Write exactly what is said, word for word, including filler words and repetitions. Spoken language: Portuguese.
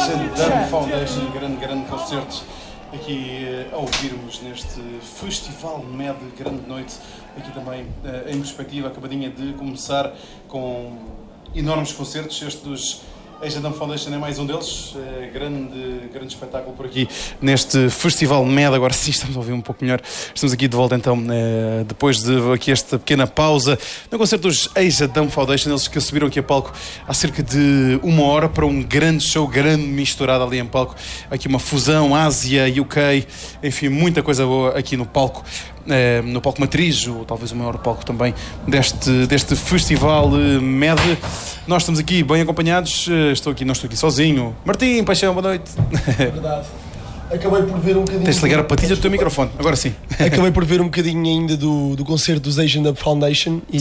Asian Dub Foundation, grande, grande concerto aqui a ouvirmos neste Festival M E D, grande noite, aqui também em perspectiva, acabadinha de começar com enormes concertos. Este dos Asian Dub Foundation é mais um deles, é grande, grande espetáculo por aqui neste Festival M E D. Agora sim estamos a ouvir um pouco melhor, estamos aqui de volta então, depois de aqui esta pequena pausa no concerto dos Asian Dub Foundation, eles que subiram aqui a palco há cerca de uma hora para um grande show, grande misturado ali em palco, aqui uma fusão Ásia, U K, enfim, muita coisa boa aqui no palco. No palco matriz, ou talvez o maior palco também deste, deste Festival M E D. Nós estamos aqui bem acompanhados, estou aqui, não estou aqui sozinho. Martim, Paixão, boa noite. É verdade. Acabei por ver um bocadinho... Tens de ligar a patilha do teu microfone, agora sim. Acabei por ver um bocadinho ainda do, do concerto dos Asian Dub Foundation e